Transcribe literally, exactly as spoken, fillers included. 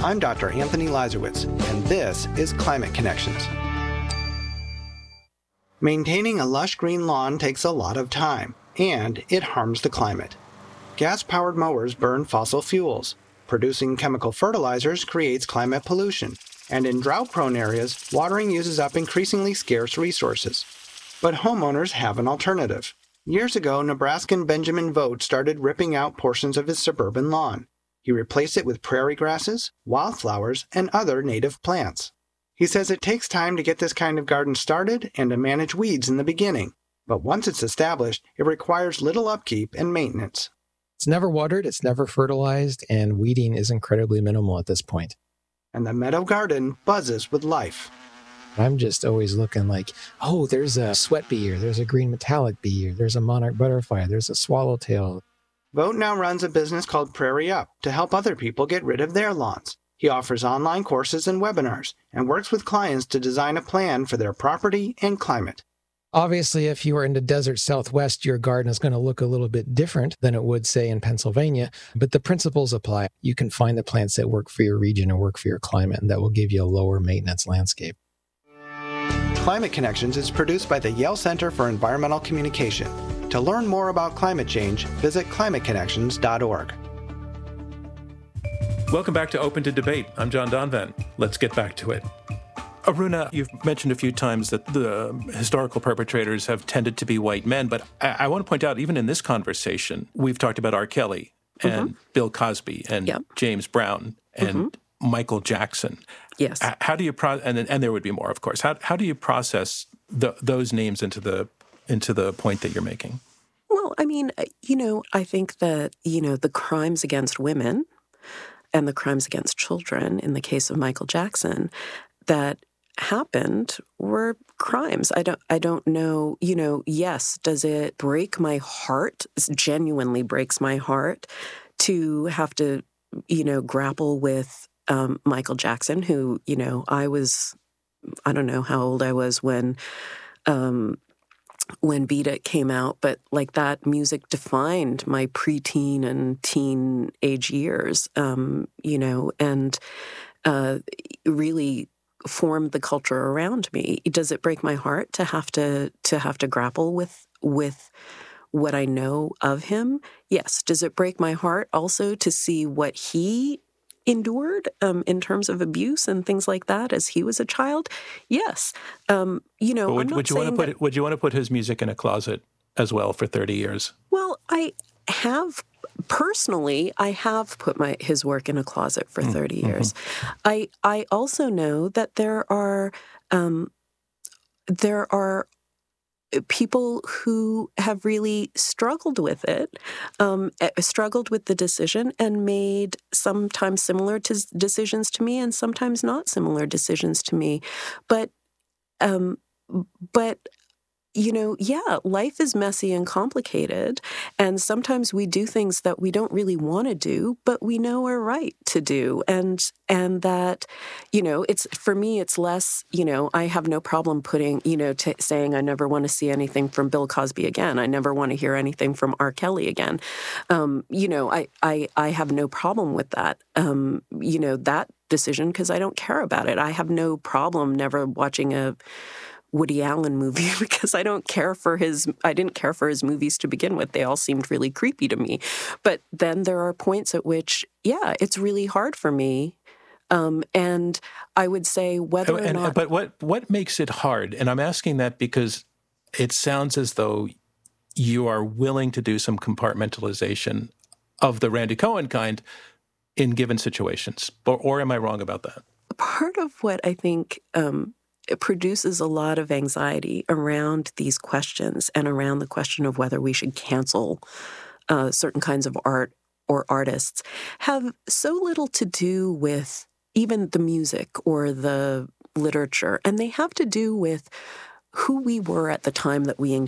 I'm Doctor Anthony Lazarowitz, and this is Climate Connections. Maintaining a lush green lawn takes a lot of time, and it harms the climate. Gas-powered mowers burn fossil fuels. Producing chemical fertilizers creates climate pollution, and in drought-prone areas, watering uses up increasingly scarce resources. But homeowners have an alternative. Years ago, Nebraskan Benjamin Vogt started ripping out portions of his suburban lawn. He replaced it with prairie grasses, wildflowers, and other native plants. He says it takes time to get this kind of garden started and to manage weeds in the beginning, but once it's established, it requires little upkeep and maintenance. It's never watered, it's never fertilized, and weeding is incredibly minimal at this point. And the meadow garden buzzes with life. I'm just always looking like, oh, there's a sweat bee, or there's a green metallic bee, or there's a monarch butterfly, there's a swallowtail. Vogt now runs a business called Prairie Up to help other people get rid of their lawns. He offers online courses and webinars and works with clients to design a plan for their property and climate. Obviously, if you are in the desert Southwest, your garden is going to look a little bit different than it would, say, in Pennsylvania, but the principles apply. You can find the plants that work for your region and work for your climate, and that will give you a lower maintenance landscape. Climate Connections is produced by the Yale Center for Environmental Communication. To learn more about climate change, visit climate connections dot org. Welcome back to Open to Debate. I'm John Donvan. Let's get back to it. Aruna, you've mentioned a few times that the historical perpetrators have tended to be white men, but I, I want to point out, even in this conversation, we've talked about R. Kelly and mm-hmm. Bill Cosby and yep. James Brown and mm-hmm. Michael Jackson. Yes. How do you pro- and and there would be more, of course. How how do you process the, those names into the into the point that you're making? Well, I mean, you know, I think that, you know, the crimes against women and the crimes against children in the case of Michael Jackson that happened were crimes. I don't I don't know, you know, yes, does it break my heart? It genuinely breaks my heart to have to, you know, grapple with Um, Michael Jackson, who, you know, I was, I don't know how old I was when, um, when Beat It came out, but like that music defined my preteen and teen age years, um, you know, and uh, really formed the culture around me. Does it break my heart to have to to have to grapple with with what I know of him? Yes. Does it break my heart also to see what he endured um, in terms of abuse and things like that as he was a child? Yes. Um, you know, would, I'm not would you want to put that, would you want to put his music in a closet as well for thirty years? Well, I have personally, I have put my his work in a closet for thirty mm-hmm. years. I I also know that there are um, there are people who have really struggled with it, um, struggled with the decision and made sometimes similar to decisions to me and sometimes not similar decisions to me. But, um, but, you know, yeah, life is messy and complicated. And sometimes we do things that we don't really want to do, but we know are right to do. And, and that, you know, it's, for me, it's less, you know, I have no problem putting, you know, t- saying I never want to see anything from Bill Cosby again. I never want to hear anything from R. Kelly again. Um, you know, I, I, I have no problem with that, um, you know, that decision because I don't care about it. I have no problem never watching a Woody Allen movie because I don't care for his, I didn't care for his movies to begin with. They all seemed really creepy to me. But then there are points at which, yeah, it's really hard for me. Um, and I would say whether or and, not... But what, what makes it hard? And I'm asking that because it sounds as though you are willing to do some compartmentalization of the Randy Cohen kind in given situations. Or, or am I wrong about that? Part of what I think... Um, It produces a lot of anxiety around these questions and around the question of whether we should cancel uh, certain kinds of art or artists have so little to do with even the music or the literature, and they have to do with who we were at the time that we